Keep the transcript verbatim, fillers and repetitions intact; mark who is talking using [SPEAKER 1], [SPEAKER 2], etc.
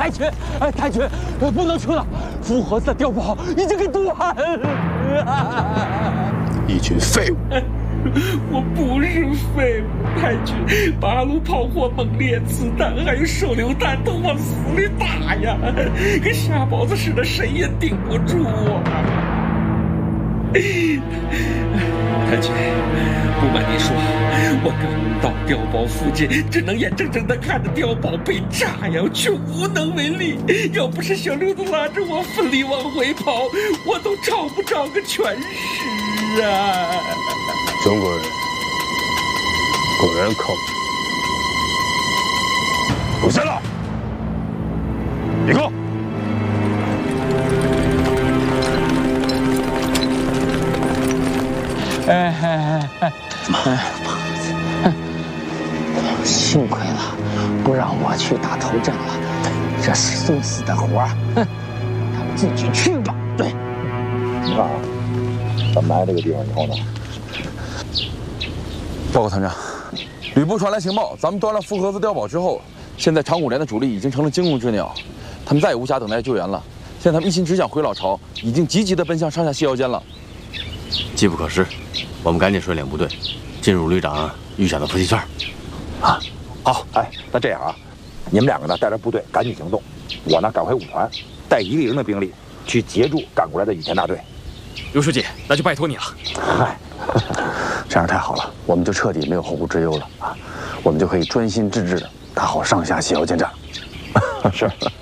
[SPEAKER 1] 太君，哎，太君，不能去了，复活寺碉堡已经给断了。
[SPEAKER 2] 一群废物！
[SPEAKER 3] 我不是废物，太君，八路炮火猛烈，子弹还有手榴弹都往死里打呀，跟下包子似的，谁也顶不住我。太君，不瞒你说，我刚到碉堡附近，只能眼睁睁地看着碉堡被炸呀，却无能为力。要不是小六子拉着我奋力往回跑，我都找不着个全尸啊！
[SPEAKER 2] 中国人果然靠谱。给我站了！立刻！
[SPEAKER 1] 哎哎哎！怎么？幸亏了，不让我去打头阵了。这送死的活儿，哼，他们自己去吧。对。
[SPEAKER 4] 你看啊，咱们来这个地方以后呢？
[SPEAKER 5] 报告团长，吕布传来情报，咱们端了复合寺碉堡之后，现在长谷连的主力已经成了惊弓之鸟，他们再也无暇等待救援了。现在他们一心只想回老巢，已经积极地奔向上下西腰间了。
[SPEAKER 6] 机不可失，我们赶紧率领部队进入旅长预想的伏击圈。
[SPEAKER 4] 啊，好，哎，那这样啊，你们两个呢带着部队赶紧行动，我呢赶回五团，带一个营的兵力去截住赶过来的羽田大队。
[SPEAKER 7] 刘书记，那就拜托你了。
[SPEAKER 4] 嗨。
[SPEAKER 2] 这样太好了，我们就彻底没有后顾之忧了啊！我们就可以专心致志地打好上下西腰间战。
[SPEAKER 4] 是。